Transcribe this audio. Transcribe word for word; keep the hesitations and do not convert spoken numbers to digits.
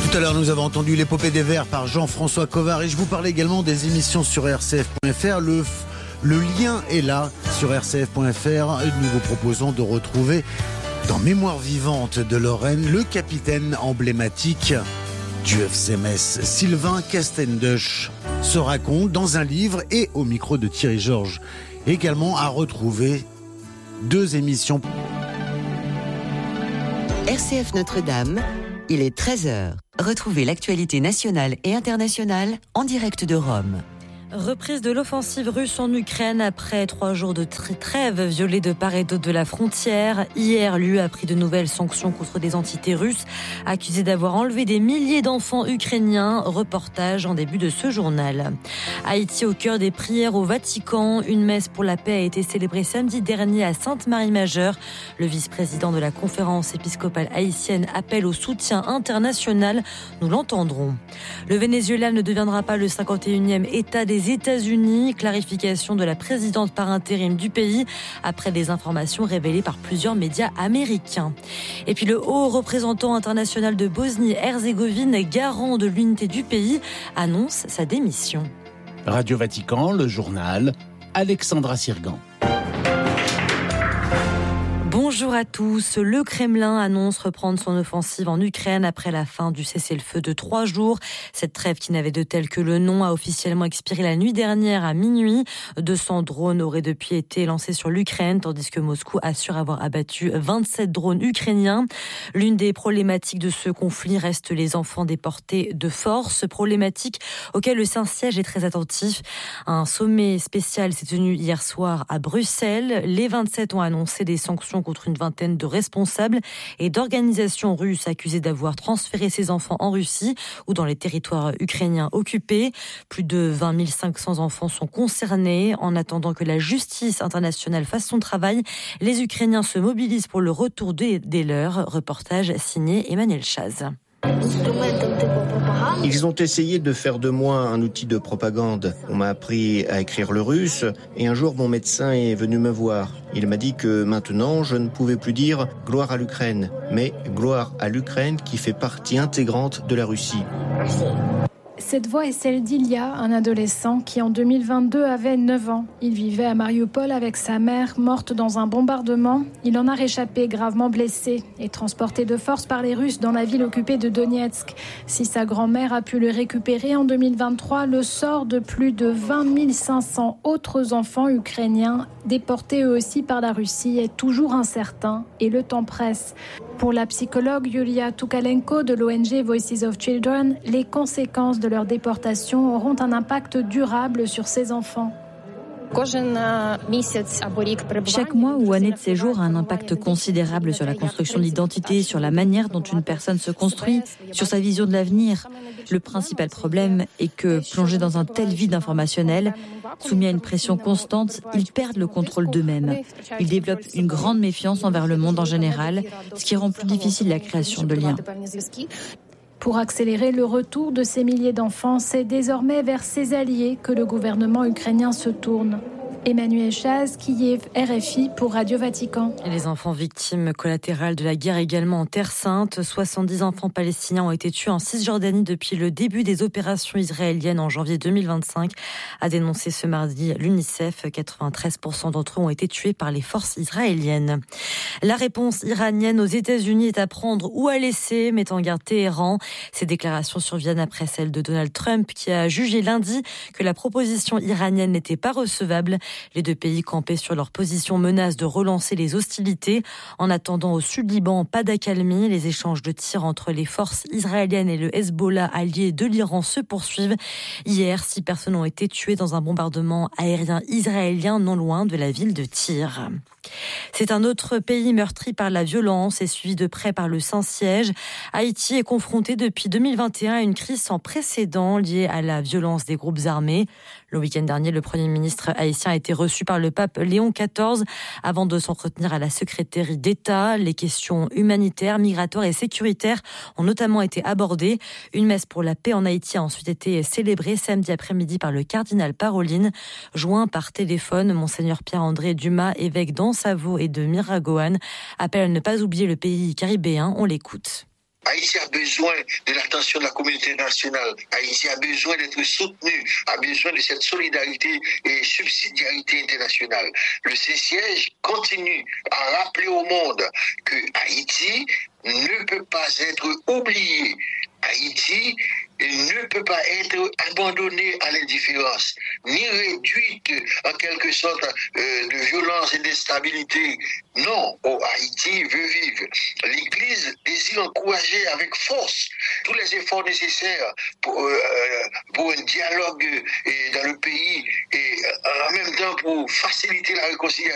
Tout à l'heure, nous avons entendu l'épopée des Verts par Jean-François Covard et je vous parlais également des émissions sur R C F point F R. Le, le lien est là sur R C F point F R. Nous vous proposons de retrouver dans Mémoire vivante de Lorraine le capitaine emblématique du F C Metz, Sylvain Castendush, se raconte dans un livre et au micro de Thierry Georges. Également à retrouver deux émissions. R C F Notre-Dame, il est treize heures. Retrouvez l'actualité nationale et internationale en direct de Rome. Reprise de l'offensive russe en Ukraine après trois jours de trêve violée de part et d'autre de la frontière. Hier, l'U E a pris de nouvelles sanctions contre des entités russes accusées d'avoir enlevé des milliers d'enfants ukrainiens. Reportage en début de ce journal. Haïti au cœur des prières au Vatican. Une messe pour la paix a été célébrée samedi dernier à Sainte-Marie-Majeure. Le vice-président de la conférence épiscopale haïtienne appelle au soutien international. Nous l'entendrons. Le Venezuela ne deviendra pas le cinquante et unième État des États-Unis, clarification de la présidente par intérim du pays après des informations révélées par plusieurs médias américains. Et puis le haut représentant international de Bosnie-Herzégovine, garant de l'unité du pays, annonce sa démission. Radio Vatican, le journal, Alexandra Sirgan. Bonjour à tous. Le Kremlin annonce reprendre son offensive en Ukraine après la fin du cessez-le-feu de trois jours. Cette trêve qui n'avait de tel que le nom a officiellement expiré la nuit dernière à minuit. deux cents drones auraient depuis été lancés sur l'Ukraine, tandis que Moscou assure avoir abattu vingt-sept drones ukrainiens. L'une des problématiques de ce conflit reste les enfants déportés de force, problématique auquel le Saint-Siège est très attentif. Un sommet spécial s'est tenu hier soir à Bruxelles. Les vingt-sept ont annoncé des sanctions contre une vingtaine de responsables et d'organisations russes accusées d'avoir transféré ces enfants en Russie ou dans les territoires ukrainiens occupés. Plus de vingt mille cinq cents enfants sont concernés. En attendant que la justice internationale fasse son travail, les Ukrainiens se mobilisent pour le retour des, des leurs. Reportage signé Emmanuel Chaz. Ils ont essayé de faire de moi un outil de propagande. On m'a appris à écrire le russe et un jour mon médecin est venu me voir. Il m'a dit que maintenant je ne pouvais plus dire « gloire à l'Ukraine », mais « gloire à l'Ukraine qui fait partie intégrante de la Russie ». Cette voix est celle d'Ilya, un adolescent qui en deux mille vingt-deux avait neuf ans. Il vivait à Mariupol avec sa mère, morte dans un bombardement. Il en a réchappé gravement blessé et transporté de force par les Russes dans la ville occupée de Donetsk. Si sa grand-mère a pu le récupérer en deux mille vingt-trois, le sort de plus de vingt mille cinq cents autres enfants ukrainiens, déportés eux aussi par la Russie, est toujours incertain et le temps presse. Pour la psychologue Yulia Tukalenko de l'O N G Voices of Children, les conséquences de leur déportation auront un impact durable sur ces enfants. Chaque mois ou année de séjour a un impact considérable sur la construction d'identité, sur la manière dont une personne se construit, sur sa vision de l'avenir. Le principal problème est que, plongés dans un tel vide informationnel, soumis à une pression constante, ils perdent le contrôle d'eux-mêmes. Ils développent une grande méfiance envers le monde en général, ce qui rend plus difficile la création de liens. Pour accélérer le retour de ces milliers d'enfants, c'est désormais vers ses alliés que le gouvernement ukrainien se tourne. Emmanuel Chaz, Kiev, R F I pour Radio Vatican. Et les enfants victimes collatérales de la guerre également en Terre Sainte. soixante-dix enfants palestiniens ont été tués en Cisjordanie depuis le début des opérations israéliennes en janvier deux mille vingt-cinq, a dénoncé ce mardi l'UNICEF. quatre-vingt-treize pour cent d'entre eux ont été tués par les forces israéliennes. La réponse iranienne aux États-Unis est à prendre ou à laisser, met en garde Téhéran. Ces déclarations surviennent après celles de Donald Trump qui a jugé lundi que la proposition iranienne n'était pas recevable. Les deux pays campaient sur leur position, menacent de relancer les hostilités. En attendant au sud-Liban, pas d'accalmie. Les échanges de tirs entre les forces israéliennes et le Hezbollah allié de l'Iran se poursuivent. Hier, six personnes ont été tuées dans un bombardement aérien israélien non loin de la ville de Tyr. C'est un autre pays meurtri par la violence et suivi de près par le Saint-Siège. Haïti est confronté depuis deux mille vingt et un à une crise sans précédent liée à la violence des groupes armés. Le week-end dernier, le Premier ministre haïtien a été reçu par le pape Léon quatorze avant de s'entretenir à la secrétaire d'État. Les questions humanitaires, migratoires et sécuritaires ont notamment été abordées. Une messe pour la paix en Haïti a ensuite été célébrée samedi après-midi par le cardinal Parolin. Joint par téléphone, Monseigneur Pierre-André Dumas, évêque d'Ansavo et de Miragoâne, appelle à ne pas oublier le pays caribéen. On l'écoute. Haïti a besoin de l'attention de la communauté internationale. Haïti a besoin d'être soutenu, a besoin de cette solidarité et subsidiarité internationale. Le Saint-Siège continue à rappeler au monde que Haïti ne peut pas être oublié. Haïti ne peut pas être abandonnée à l'indifférence, ni réduite en quelque sorte euh, de violence et d'instabilité. Non, oh, Haïti veut vivre. L'Église désire encourager avec force tous les efforts nécessaires pour, euh, pour un dialogue euh, dans le pays et en même temps pour faciliter la réconciliation.